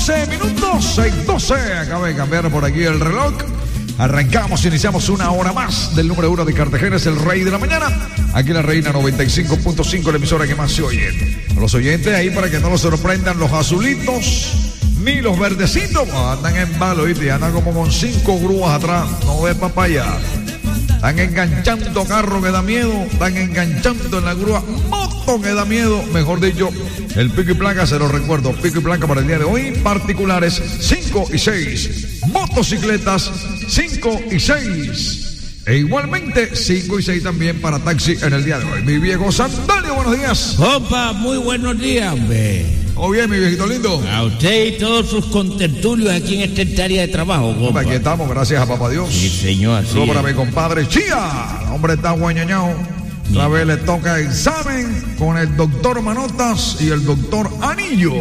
12 minutos, 6:12. Acaba de cambiar por aquí el reloj. Arrancamos, iniciamos una hora más del número 1 de Cartagena, es el Rey de la Mañana. Aquí en la Reina 95.5, la emisora que más se oye. A los oyentes ahí para que no los sorprendan los azulitos ni los verdecitos. Andan en balo, ¿viste? Andan como con 5 grúas atrás. No ve papaya. Están enganchando carro que da miedo. Están enganchando en la grúa moto que da miedo. Mejor dicho, el pico y placa, se los recuerdo. Pico y placa para el día de hoy. Particulares 5 y 6. Motocicletas 5 y 6. E igualmente 5 y 6 también para taxi en el día de hoy. Mi viejo Sandalio, buenos días. Compa, muy buenos días, hombre. ¿Todo bien, mi viejito lindo? A usted y todos sus contertulios aquí en esta área de trabajo, compa. Aquí estamos, gracias a papá Dios. Sí, señor. Solo para mi compadre Chía. El hombre está guañañao. Otra vez le toca examen con el doctor Manotas y el doctor Anillo.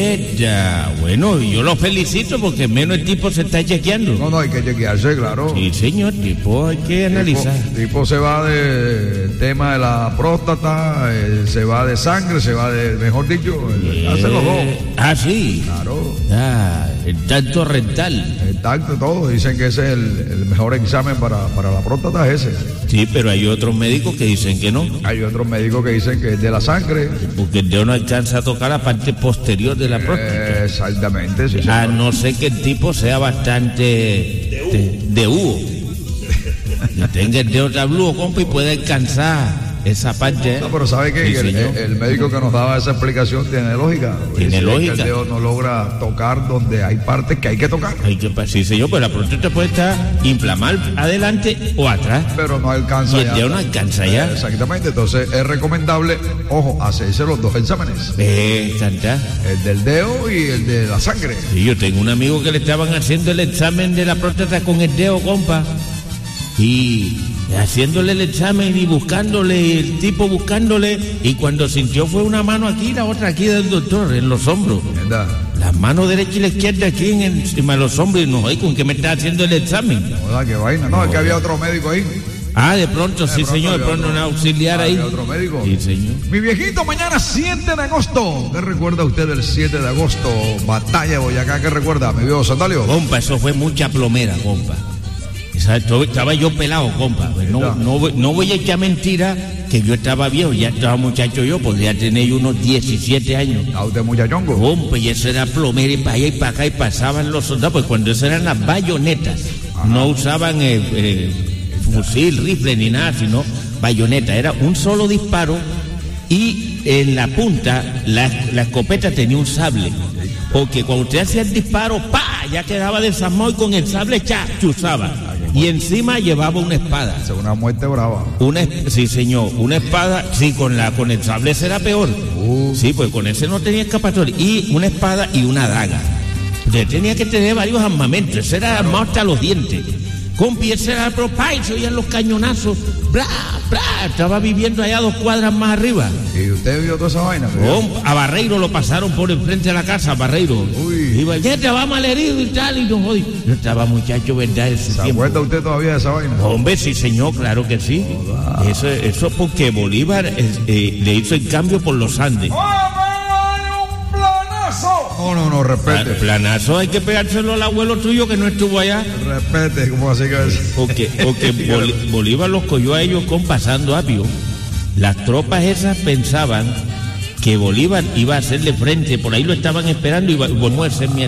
Bueno, yo lo felicito porque menos el tipo se está chequeando. No, hay que chequearse, claro. Sí, señor, tipo hay que analizar. Tipo se va de tema de la próstata, se va de sangre, se va de, mejor dicho, hace los dos. Ah, sí. Claro. El tacto rental. El tacto, todo. Dicen que ese es el mejor examen para la próstata, es ese. Sí, pero hay otros médicos que dicen que no. Hay otros médicos que dicen que es de la sangre. Porque el dedo no alcanza a tocar la parte posterior de la próstata. Exactamente, sí, a no ser que el tipo sea bastante de Hugo. Que tenga el dedo tabludo, compa, y pueda alcanzar esa parte. No, pero ¿sabe qué? Sí, el médico que nos daba esa explicación tiene lógica. Tiene lógica. Que el dedo no logra tocar donde hay partes que hay que tocar. Sí, señor, pero la próstata puede estar inflamada adelante o atrás. Pero no alcanza ya. Y el dedo no alcanza ya. Exactamente, entonces es recomendable, ojo, hacerse los dos exámenes. Santa. El del dedo y el de la sangre. Sí, yo tengo un amigo que le estaban haciendo el examen de la próstata con el dedo, compa. Y haciéndole el examen y buscándole, el tipo buscándole, y cuando sintió fue una mano aquí y la otra aquí del doctor, en los hombros. ¿Verdad? La mano derecha y la izquierda aquí encima de los hombros, y no, ¿con qué me está haciendo el examen? No, qué vaina. No, es que había otro médico ahí. Ah, de pronto, sí, señor, de pronto un auxiliar ahí. Otro médico. Sí, señor. Mi viejito, mañana 7 de agosto. ¿Qué recuerda usted del 7 de agosto? Batalla de Boyacá, ¿qué recuerda? Mi viejo Sandalio. Compa, eso fue mucha plomera, compa. Estaba yo pelado, compa. No voy a echar mentira que yo estaba viejo, ya estaba muchacho yo, podría tener unos 17 años. ¿A usted muchachongo? Compa, y eso era plomera y para allá y para acá y pasaban los soldados, pues cuando eso eran las bayonetas. Ajá. No usaban fusil, rifle ni nada, sino bayoneta. Era un solo disparo y en la punta la escopeta tenía un sable. Porque cuando usted hacía el disparo, ¡pa!, ya quedaba desarmado y con el sable chuzaba. Y encima llevaba una espada. Es una muerte brava. Sí, señor, una espada, sí, con el sable será peor. Sí, pues con ese no tenía escapatoria. Y una espada y una daga. Usted tenía que tener varios armamentos, ese era armado hasta los dientes. Compi, ese era y se oían los cañonazos, bla, bla, estaba viviendo allá 2 cuadras más arriba. ¿Y usted vio toda esa vaina? A Barreiro lo pasaron por enfrente de la casa, a Barreiro. Iba, ya te va mal herido y tal, y no jodí. Yo estaba muchacho, ¿verdad? ¿Se acuerda usted todavía de esa vaina? Hombre, sí, señor, claro que sí. Eso porque Bolívar le hizo el cambio por los Andes. No, respete. Planazo hay que pegárselo al abuelo tuyo que no estuvo allá. Respete, ¿cómo así que es? Porque Bolívar los cogió a ellos pasando apio. Las tropas esas pensaban que Bolívar iba a hacerle frente, por ahí lo estaban esperando y iba a hacer mierda.